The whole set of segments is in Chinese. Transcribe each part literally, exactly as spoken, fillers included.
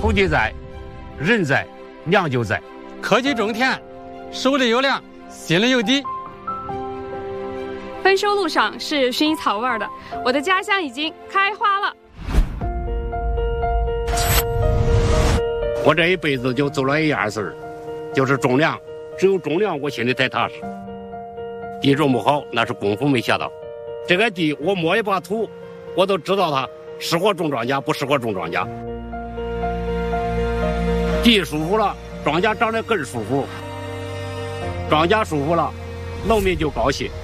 土地在，人在，粮就在。 科技种田，手里有粮，心里有地。 丰收路上是薰衣草味儿的，我的家乡已经开花了。 我这一辈子就做了一样事儿，就是种粮。只有种粮，我心里才踏实。地种不好，那是功夫没下到。这个地，我摸一把土，我都知道它适合种庄稼，不适合种庄稼。地舒服了，庄稼长得更舒服；庄稼舒服了，农民就高兴。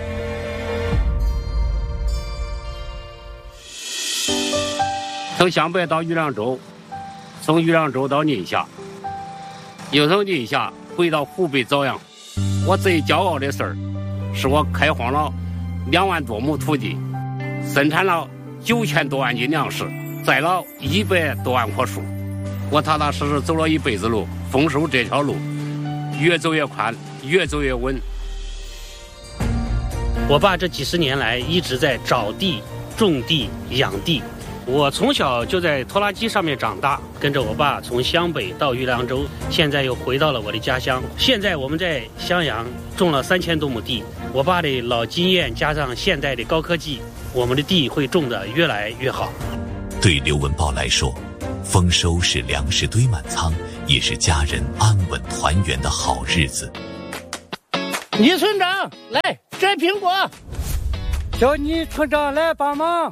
从湘北到玉良州，从玉良州到宁夏，又从宁夏回到湖北枣阳。我最骄傲的事儿，是我开荒了两万多亩土地，生产了九千多万斤粮食，栽了一百多万棵树。我踏踏实实走了一辈子路，丰收这条路越走越宽，越走越稳。 我爸这几十年来一直在找地、种地、养地。我从小就在拖拉机上面长大，跟着我爸从湘北到玉良州，现在又回到了我的家乡。现在我们在襄阳种了三千多亩地，我爸的老经验加上现代的高科技，我们的地会种得越来越好。 对刘文豹来说，丰收是粮食堆满仓，也是家人安稳团圆的好日子。 倪村长，来摘苹果，叫倪村长来帮忙。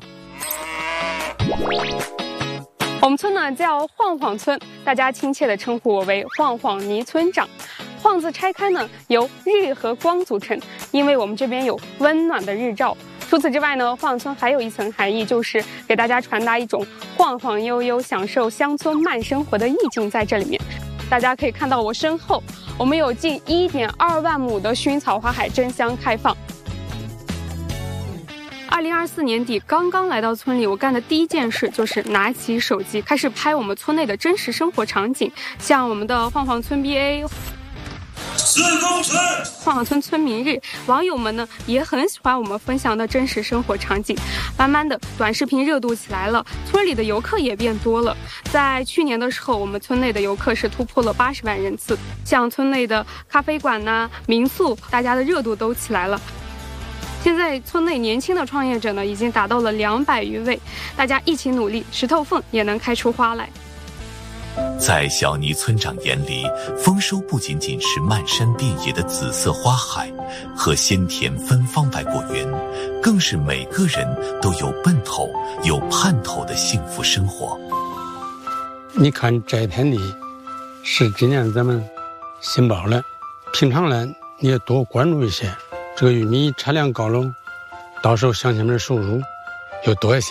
我们村呢叫晃晃村，大家亲切地称呼我为晃晃倪村长。晃字拆开呢，由日和光组成，因为我们这边有温暖的日照。除此之外呢，晃村还有一层含义，就是给大家传达一种晃晃悠悠、享受乡村慢生活的意境在这里面。大家可以看到我身后，我们有近一点二万亩的薰衣草花海争相开放。二零二四年底刚刚来到村里，我干的第一件事就是拿起手机开始拍我们村内的真实生活场景，像我们的晃晃村 B A、四公村、晃晃村村民日，网友们呢也很喜欢我们分享的真实生活场景。慢慢的，短视频热度起来了，村里的游客也变多了。在去年的时候，我们村内的游客是突破了八十万人次，像村内的咖啡馆呐、啊、民宿，大家的热度都起来了。现在村内年轻的创业者呢，已经达到了两百余位，大家一起努力，石头缝也能开出花来。 在小倪村长眼里，丰收不仅仅是漫山遍野的紫色花海和鲜甜芬芳百果园，更是每个人都有奔头、有盼头的幸福生活。 你看这片地是今年咱们新包了，平常呢你也多关注一些。这个玉米产量高了，到时候乡亲们的收入又多一些。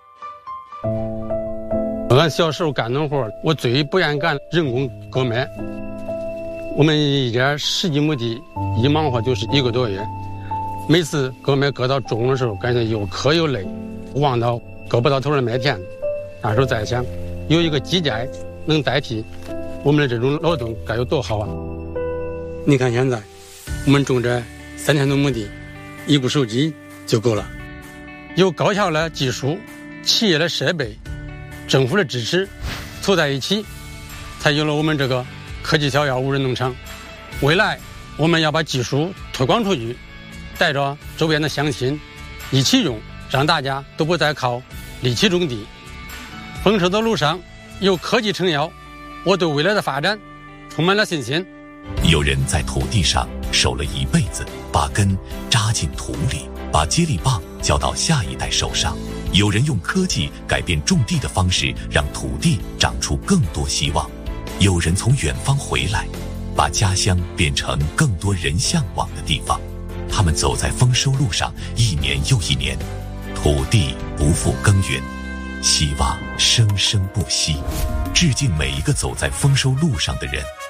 俺小时候干农活，我最不愿干人工割麦。我们一点十几亩地，一忙活就是一个多月。每次割麦割到中的时候，感觉又渴又累，望到割不到头的麦田，那时候在想，有一个机械能代替我们的这种劳动，该有多好啊！你看现在，我们种这三千多亩地，一部手机就够了。有高效的技术、企业的设备、政府的支持，凑在一起，才有了我们这个科技小药无人农场。未来我们要把技术推广出去，带着周边的乡亲一起用，让大家都不再靠力气种地。丰收的路上有科技撑腰，我对未来的发展充满了信心。 有人在土地上守了一辈子，把根扎进土里，把接力棒交到下一代手上。有人用科技改变种地的方式，让土地长出更多希望。有人从远方回来，把家乡变成更多人向往的地方。他们走在丰收路上，一年又一年，土地不复耕耘，希望生生不息。致敬每一个走在丰收路上的人。